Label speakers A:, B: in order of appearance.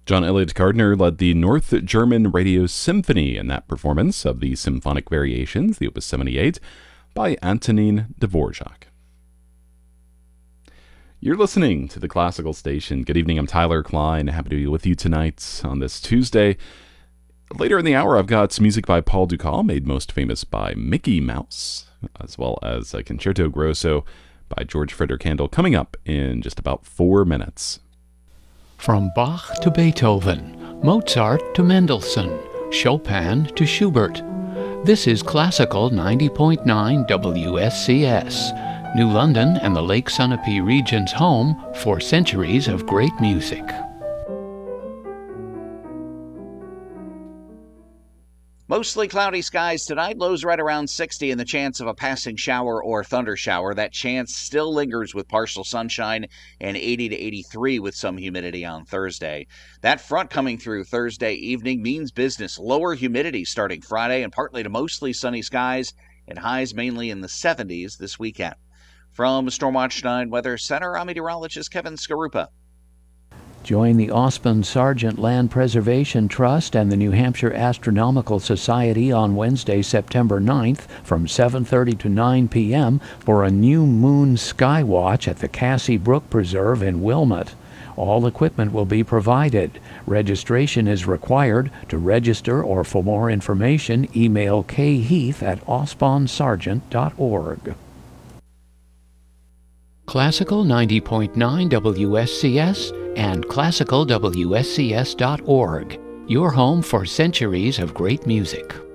A: John Elliott Gardner led the North German Radio Symphony in that performance of the Symphonic Variations, the Opus 78, by Antonin Dvorak. You're listening to the Classical Station. Good evening, I'm Tyler Klein. Happy to be with you tonight on this Tuesday. Later in the hour, I've got music by Paul Dukas, made most famous by Mickey Mouse, as well as a Concerto Grosso by George Frideric Handel, coming up in just about 4 minutes.
B: From Bach to Beethoven, Mozart to Mendelssohn, Chopin to Schubert. This is Classical 90.9 WSCS, New London and the Lake Sunapee region's home for centuries of great music.
C: Mostly cloudy skies tonight, lows right around 60 and the chance of a passing shower or thunder shower. That chance still lingers with partial sunshine and 80 to 83 with some humidity on Thursday. That front coming through Thursday evening means business. Lower humidity starting Friday and partly to mostly sunny skies and highs mainly in the 70s this weekend. From Stormwatch 9 Weather Center, I'm meteorologist Kevin Skarupa.
B: Join the Osmond Sargent Land Preservation Trust and the New Hampshire Astronomical Society on Wednesday, September 9th from 7:30 to 9 p.m. for a new moon sky watch at the Cassie Brook Preserve in Wilmot. All equipment will be provided. Registration is required. To register or for more information, email kheath@osmondsargent.org. Classical 90.9 WSCS and classicalwscs.org, your home for centuries of great music.